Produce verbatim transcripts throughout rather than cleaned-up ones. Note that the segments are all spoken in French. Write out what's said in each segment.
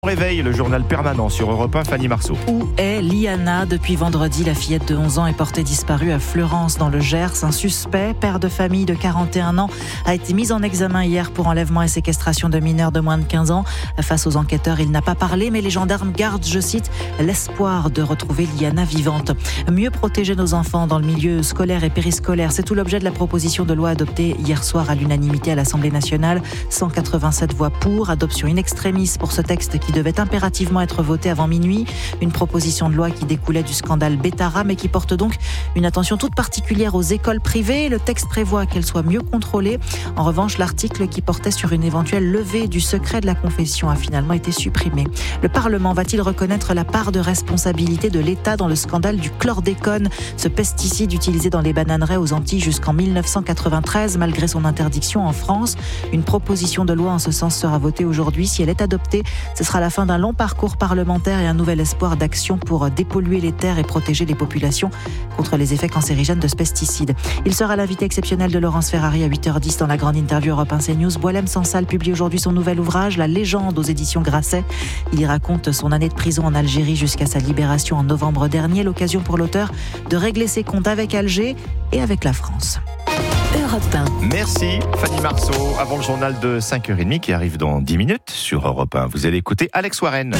Réveil, le journal permanent sur Europe un, Fanny Marceau. Où est Liana? Depuis vendredi, la fillette de onze ans est portée disparue à Fleurance dans le Gers. Un suspect, père de famille de quarante et un ans, a été mis en examen hier pour enlèvement et séquestration de mineurs de moins de quinze ans. Face aux enquêteurs, il n'a pas parlé, mais les gendarmes gardent, je cite, l'espoir de retrouver Liana vivante. Mieux protéger nos enfants dans le milieu scolaire et périscolaire, c'est tout l'objet de la proposition de loi adoptée hier soir à l'unanimité à l'Assemblée nationale. cent quatre-vingt-sept voix pour, adoption in extremis pour ce texte qui devait impérativement être voté avant minuit. Une proposition de loi qui découlait du scandale Betara, mais qui porte donc une attention toute particulière aux écoles privées. Le texte prévoit qu'elles soient mieux contrôlées. En revanche, l'article qui portait sur une éventuelle levée du secret de la confession a finalement été supprimé. Le Parlement va-t-il reconnaître la part de responsabilité de l'État dans le scandale du chlordécone, ce pesticide utilisé dans les bananeraies aux Antilles jusqu'en dix-neuf cent quatre-vingt-treize, malgré son interdiction en France? Une proposition de loi en ce sens sera votée aujourd'hui. Si elle est adoptée, ce sera la fin d'un long parcours parlementaire et un nouvel espoir d'action pour dépolluer les terres et protéger les populations contre les effets cancérigènes de ce pesticide. Il sera l'invité exceptionnel de Laurence Ferrari à huit heures dix dans la grande interview Europe un CNews. Boualem Sansal publie aujourd'hui son nouvel ouvrage, La légende, aux éditions Grasset. Il y raconte son année de prison en Algérie jusqu'à sa libération en novembre dernier. L'occasion pour l'auteur de régler ses comptes avec Alger et avec la France. Europe un. Merci Fanny Marceau. Avant le journal de cinq heures trente qui arrive dans dix minutes sur Europe un, vous allez écouter Alex Warren.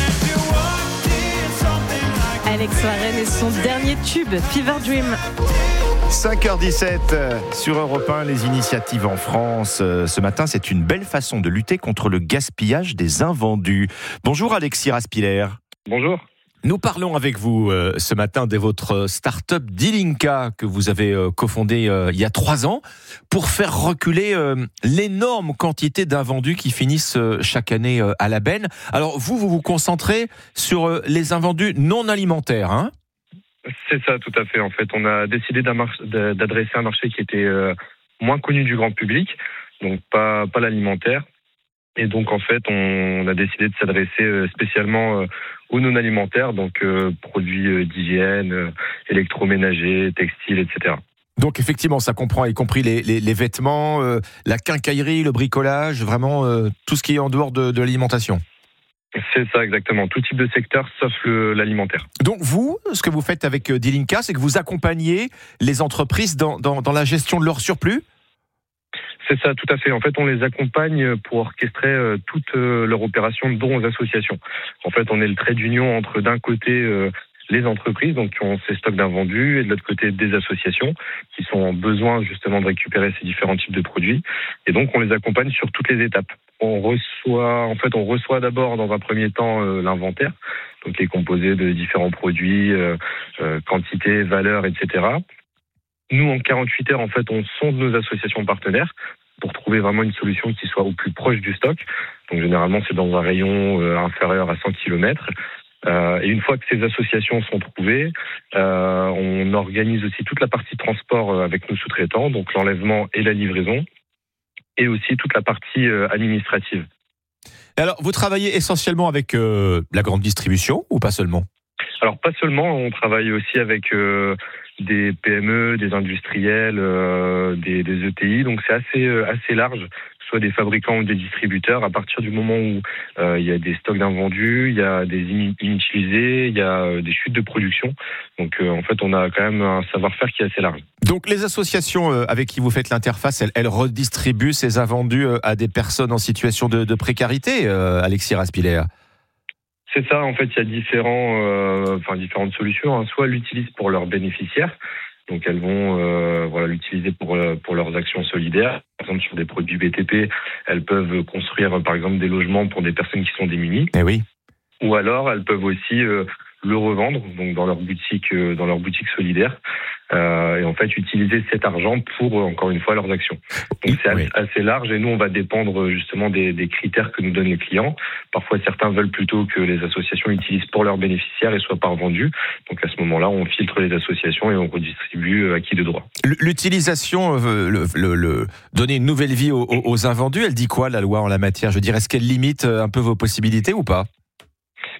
Alex Warren et son dernier tube, Fever Dream. cinq heures dix-sept sur Europe un, les initiatives en France. Ce matin, c'est une belle façon de lutter contre le gaspillage des invendus. Bonjour Alexis Raspiller. Bonjour. Nous parlons avec vous euh, ce matin de votre start-up Dilinka que vous avez euh, cofondé euh, il y a trois ans pour faire reculer euh, l'énorme quantité d'invendus qui finissent euh, chaque année euh, à la benne. Alors vous, vous vous concentrez sur euh, les invendus non alimentaires, hein ? C'est ça, tout à fait. En fait, on a décidé d'adresser un marché qui était euh, moins connu du grand public, donc pas, pas l'alimentaire. Et donc, en fait, on a décidé de s'adresser spécialement aux non-alimentaires, donc euh, produits d'hygiène, euh, électroménagers, textiles, et cetera. Donc, effectivement, ça comprend y compris les, les, les vêtements, euh, la quincaillerie, le bricolage, vraiment euh, tout ce qui est en dehors de, de l'alimentation. C'est ça, exactement. Tout type de secteur, sauf le, l'alimentaire. Donc, vous, ce que vous faites avec Dilinka, c'est que vous accompagnez les entreprises dans, dans, dans la gestion de leur surplus ? C'est ça, tout à fait. En fait, on les accompagne pour orchestrer euh, toutes euh, leurs opérations, dont aux associations. En fait, on est le trait d'union entre, d'un côté, euh, les entreprises, donc qui ont ces stocks d'invendus, et de l'autre côté, des associations qui sont en besoin justement de récupérer ces différents types de produits. Et donc, on les accompagne sur toutes les étapes. On reçoit, en fait, on reçoit d'abord, dans un premier temps, euh, l'inventaire, donc qui est composé de différents produits, euh, euh, quantité, valeur, et cetera. Nous, en quarante-huit heures, en fait, on sonde nos associations partenaires pour trouver vraiment une solution qui soit au plus proche du stock. Donc, généralement, c'est dans un rayon euh, inférieur à cent kilomètres. Euh, et une fois que ces associations sont trouvées, euh, on organise aussi toute la partie transport avec nos sous-traitants, donc l'enlèvement et la livraison, et aussi toute la partie euh, administrative. Alors, vous travaillez essentiellement avec euh, la grande distribution ou pas seulement ? Alors, pas seulement, on travaille aussi avec euh, des P M E, des industriels, euh, des, des E T I, donc c'est assez, euh, assez large, soit des fabricants ou des distributeurs. À partir du moment où euh, il y a des stocks d'invendus, il y a des inutilisés, il y a euh, des chutes de production. Donc euh, en fait, on a quand même un savoir-faire qui est assez large. Donc les associations euh, avec qui vous faites l'interface, elles, elles redistribuent ces invendus euh, à des personnes en situation de, de précarité, euh, Alexis Raspiller? C'est ça, en fait, il y a différents, euh, enfin, différentes solutions. Hein. Soit elles l'utilisent pour leurs bénéficiaires, donc elles vont euh, voilà, l'utiliser pour, pour leurs actions solidaires. Par exemple, sur des produits B T P, elles peuvent construire, par exemple, des logements pour des personnes qui sont démunies. Eh oui. Ou alors, elles peuvent aussi euh, le revendre, donc dans leur boutique, euh, dans leur boutique solidaire, euh, et en fait utiliser cet argent pour, euh, encore une fois, leurs actions. Donc c'est oui. assez large, et nous on va dépendre justement des, des critères que nous donnent les clients. Parfois certains veulent plutôt que les associations utilisent pour leurs bénéficiaires et soient pas revendus. Donc à ce moment-là, on filtre les associations et on redistribue à qui de droit. L'utilisation, le, le, le, donner une nouvelle vie aux, aux invendus, elle dit quoi la loi en la matière? Je veux dire, est-ce qu'elle limite un peu vos possibilités ou pas?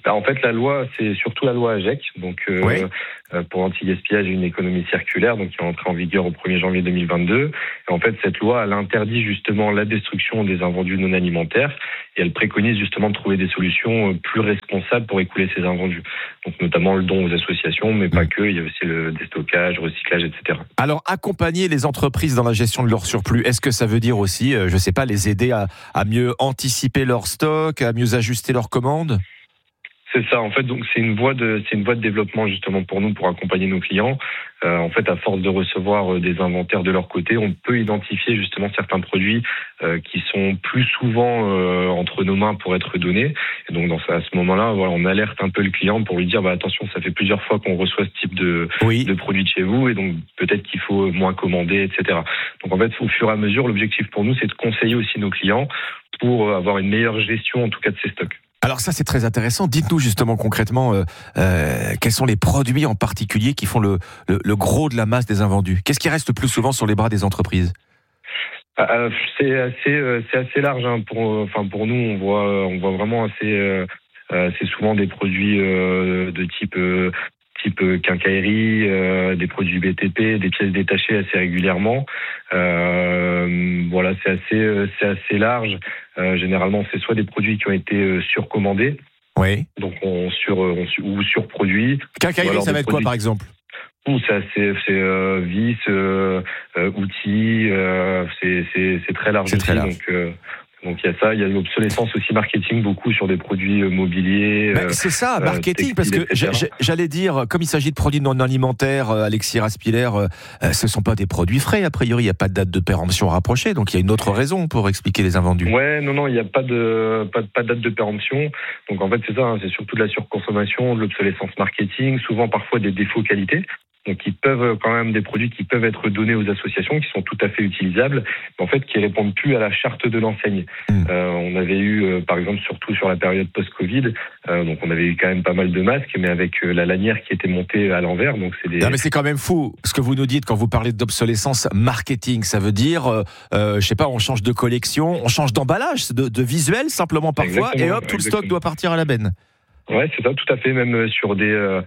Bah, en fait, la loi, c'est surtout la loi AGEC, donc euh, Oui. euh, pour l'anti-gaspillage et une économie circulaire, donc qui est entrée en vigueur au premier janvier deux mille vingt-deux. Et en fait, cette loi, elle interdit justement la destruction des invendus non alimentaires et elle préconise justement de trouver des solutions plus responsables pour écouler ces invendus. Donc notamment le don aux associations, mais pas que. Il y a aussi le déstockage, recyclage, et cetera. Alors, accompagner les entreprises dans la gestion de leur surplus, est-ce que ça veut dire aussi, euh, je ne sais pas, les aider à, à mieux anticiper leur stock, à mieux ajuster leurs commandes ? C'est ça, en fait, donc c'est une voie de c'est une voie de développement justement pour nous, pour accompagner nos clients. Euh, en fait, à force de recevoir des inventaires de leur côté, on peut identifier justement certains produits euh, qui sont plus souvent euh, entre nos mains pour être donnés. Et donc, dans ce, à ce moment-là, voilà, on alerte un peu le client pour lui dire, bah attention, ça fait plusieurs fois qu'on reçoit ce type de Oui. de produits de chez vous, et donc peut-être qu'il faut moins commander, et cetera. Donc en fait, au fur et à mesure, l'objectif pour nous, c'est de conseiller aussi nos clients pour avoir une meilleure gestion, en tout cas, de ces stocks. Alors ça, c'est très intéressant. Dites-nous justement concrètement, euh, euh, quels sont les produits en particulier qui font le, le, le gros de la masse des invendus ? Qu'est-ce qui reste le plus souvent sur les bras des entreprises ? Euh, c'est assez, euh, c'est assez large. Hein, pour, euh, enfin pour nous, on voit, on voit vraiment assez, euh, assez souvent des produits euh, de type, euh, type quincaillerie, euh, des produits B T P, des pièces détachées assez régulièrement. Euh, voilà, c'est assez, c'est assez large. Euh, généralement, c'est soit des produits qui ont été euh, surcommandés, Oui. donc on sur, on, ou surproduits. Quincaillerie, ça va être quoi par exemple ? Ou ça, c'est, c'est euh, vis, euh, euh, outils, euh, c'est, c'est, c'est très large. C'est très large. Donc, euh, donc il y a ça, il y a l'obsolescence aussi marketing beaucoup sur des produits mobiliers. Ben, euh, c'est ça, marketing, euh, parce que textiles, et cetera. j'allais dire, comme il s'agit de produits non alimentaires, euh, Alexis Raspiller, euh, ce ne sont pas des produits frais, a priori, il n'y a pas de date de péremption rapprochée, donc il y a une autre raison pour expliquer les invendus. Ouais, non, non, il n'y a pas de, pas, pas de date de péremption. Donc en fait, c'est ça, hein, c'est surtout de la surconsommation, de l'obsolescence marketing, souvent parfois des défauts qualité. Donc, qui peuvent quand même des produits qui peuvent être donnés aux associations, qui sont tout à fait utilisables, mais en fait, qui répondent plus à la charte de l'enseigne. Mmh. Euh, on avait eu, euh, par exemple, surtout sur la période post-Covid, euh, donc on avait eu quand même pas mal de masques, mais avec euh, la lanière qui était montée à l'envers. Donc c'est des. Non, mais c'est quand même fou ce que vous nous dites quand vous parlez d'obsolescence marketing. Ça veut dire, euh, euh, je sais pas, on change de collection, on change d'emballage, de, de visuel simplement parfois, exactement, et hop, tout exactement. Le stock doit partir à la benne. Ouais, c'est ça, tout à fait. Même sur des. Euh,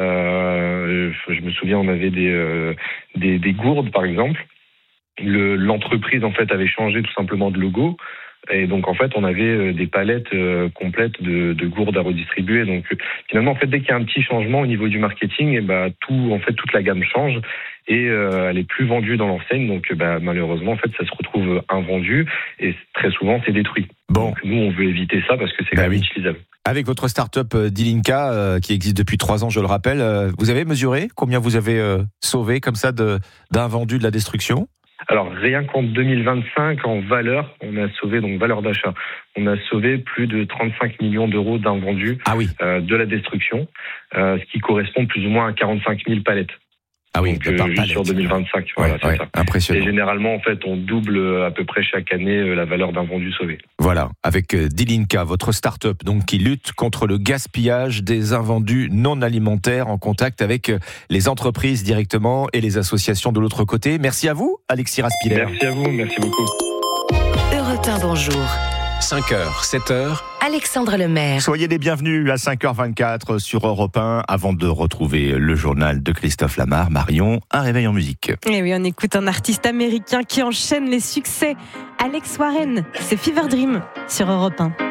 Euh, je me souviens, on avait des, euh, des, des gourdes, par exemple. Le, l'entreprise, en fait, avait changé tout simplement de logo. Et donc, en fait, on avait des palettes euh, complètes de, de gourdes à redistribuer. Donc, finalement, en fait, dès qu'il y a un petit changement au niveau du marketing, et bah, tout, en fait, toute la gamme change et euh, elle est plus vendue dans l'enseigne. Donc, bah, malheureusement, en fait, ça se retrouve invendu et très souvent, c'est détruit. Bon. Donc, nous, on veut éviter ça parce que c'est bah quand même oui. utilisable. Avec votre start-up Dilinka, euh, qui existe depuis trois ans, je le rappelle, euh, vous avez mesuré combien vous avez euh, sauvé comme ça de, d'invendus de la destruction ? Alors, rien qu'en deux mille vingt-cinq, en valeur, on a sauvé, donc valeur d'achat, on a sauvé plus de trente-cinq millions d'euros d'invendus ah oui. euh, de la destruction, euh, ce qui correspond plus ou moins à quarante-cinq mille palettes. Ah oui, donc, euh, juste palette, sur deux mille vingt-cinq, ouais, voilà, c'est ouais, ça. Impressionnant. Et généralement, en fait, on double à peu près chaque année la valeur d'un vendu sauvé. Voilà, avec Dilinka, votre start-up donc qui lutte contre le gaspillage des invendus non alimentaires, en contact avec les entreprises directement et les associations de l'autre côté. Merci à vous, Alexis Raspiller. Merci à vous, merci beaucoup. Europe un, bonjour. cinq heures, sept heures. Alexandre Lemaire. Soyez les bienvenus à cinq heures vingt-quatre sur Europe un. Avant de retrouver le journal de Christophe Lamar, Marion, un réveil en musique. Et oui, on écoute un artiste américain qui enchaîne les succès. Alex Warren, c'est Fever Dream sur Europe un.